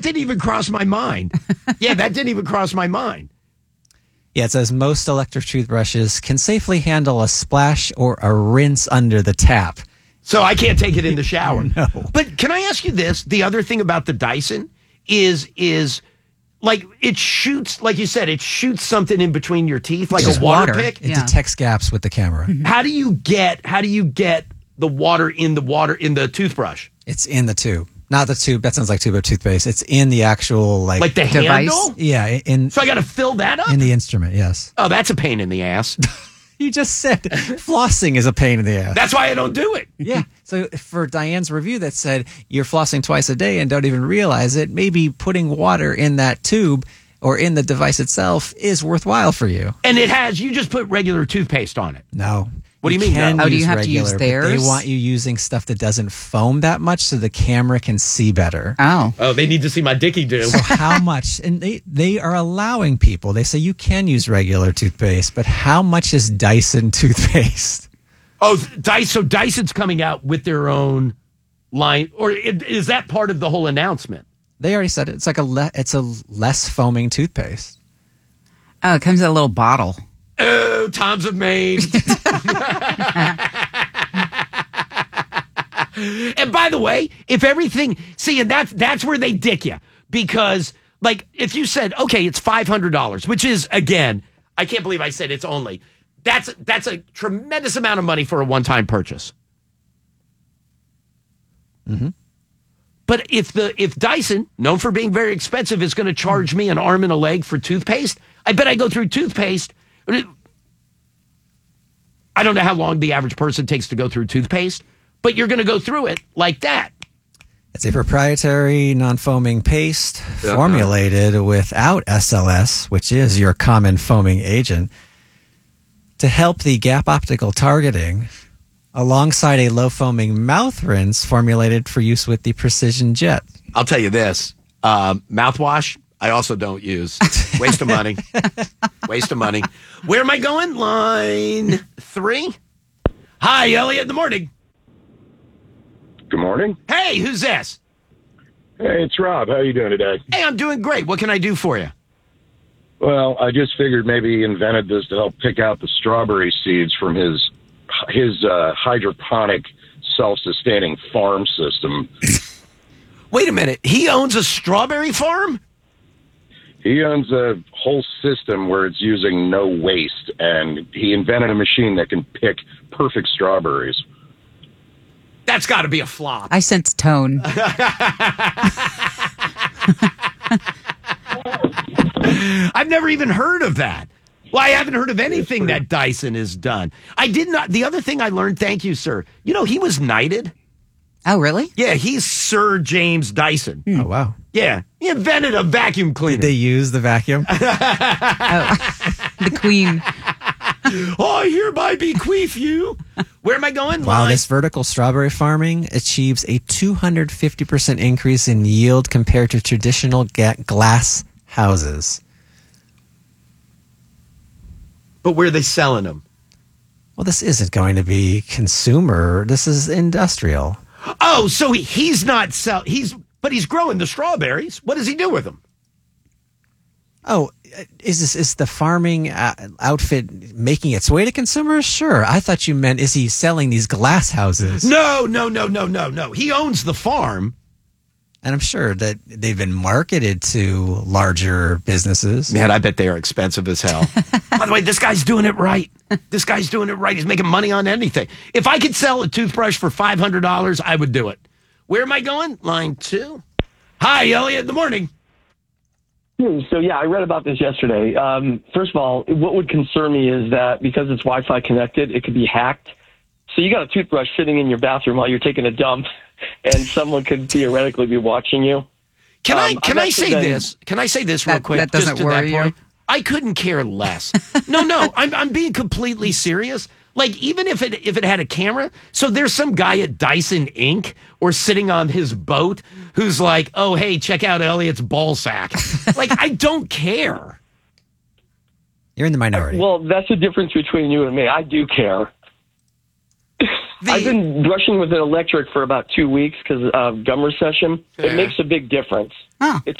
didn't even cross my mind. Yeah, that didn't even cross my mind. Yeah, it says most electric toothbrushes can safely handle a splash or a rinse under the tap. So I can't take it in the shower. No. But can I ask you this? The other thing about the Dyson is like it shoots, like you said, it shoots something in between your teeth, like a water pick. It detects gaps with the camera. How do you get the water in the toothbrush? It's in the tube. Not the tube. That sounds like tube of toothpaste. It's in the actual Like the device? handle? Yeah. So I got to fill that up? In the instrument, yes. Oh, that's a pain in the ass. You just said flossing is a pain in the ass. That's why I don't do it. Yeah. So for Diane's review that said you're flossing twice a day and don't even realize it, maybe putting water in that tube or in the device itself is worthwhile for you. And you just put regular toothpaste on it. No. What do you mean? Can No? Oh, do you use have to use regular, but theirs? They want you using stuff that doesn't foam that much so the camera can see better. Oh. Oh, they need to see my dicky do. So how much? And they are allowing people. They say you can use regular toothpaste, but how much is Dyson toothpaste? Oh, so Dyson's coming out with their own line, or is that part of the whole announcement? They already said it. It's like it's a less foaming toothpaste. Oh, it comes in a little bottle. Oh, Tom's of Maine. And by the way, if everything, and that's where they dick you, because like if you said, okay, it's $500, which is, again, I can't believe I said it's only, that's a tremendous amount of money for a one-time purchase. Mm-hmm. But if Dyson, known for being very expensive, is going to charge me an arm and a leg for toothpaste, I bet I go through toothpaste. I don't know how long the average person takes to go through toothpaste, but you're going to go through it like that. It's a proprietary non-foaming paste formulated without SLS, which is your common foaming agent, to help the gap optical targeting, alongside a low-foaming mouth rinse formulated for use with the Precision Jet. I'll tell you this, mouthwash, I also don't use. Waste of money. Waste of money. Where am I going? Line 3. Hi, Elliot, in the morning. Good morning. Hey, who's this? Hey, it's Rob. How you doing today? Hey, I'm doing great. What can I do for you? Well, I just figured maybe he invented this to help pick out the strawberry seeds from his hydroponic self-sustaining farm system. Wait a minute. He owns a strawberry farm? He owns a whole system where it's using no waste, and he invented a machine that can pick perfect strawberries. That's got to be a flop. I sense tone. I've never even heard of that. Well, I haven't heard of anything that Dyson has done. I did not. The other thing I learned, thank you, sir. You know, he was knighted. Oh, really? Yeah, he's Sir James Dyson. Oh, wow. Yeah, he invented a vacuum cleaner. Did they use the vacuum? The Queen. I hereby bequeath you. Where am I going? Wow, Line. this vertical strawberry farming achieves a 250% increase in yield compared to traditional glass houses. But where are they selling them? Well, this isn't going to be consumer. This is industrial. Oh, so he's not but he's growing the strawberries. What does he do with them? Oh, is the farming outfit making its way to consumers? Sure. I thought you meant, is he selling these glass houses? No. He owns the farm. And I'm sure that they've been marketed to larger businesses. Man, I bet they are expensive as hell. By the way, this guy's doing it right. This guy's doing it right. He's making money on anything. If I could sell a toothbrush for $500, I would do it. Where am I going? Line 2. Hi, Elliot, in the morning. So, yeah, I read about this yesterday. First of all, what would concern me is that because it's Wi-Fi connected, it could be hacked. So you got a toothbrush sitting in your bathroom while you're taking a dump, and someone could theoretically be watching you. Can I say this? Can I say this real quick? That doesn't worry you? I couldn't care less. No, I'm being completely serious. Like, even if it had a camera, so there's some guy at Dyson Inc. or sitting on his boat who's like, oh, hey, check out Elliot's ball sack. Like, I don't care. You're in the minority. Well, that's the difference between you and me. I do care. I've been brushing with an electric for about 2 weeks because of gum recession. It makes a big difference. Oh.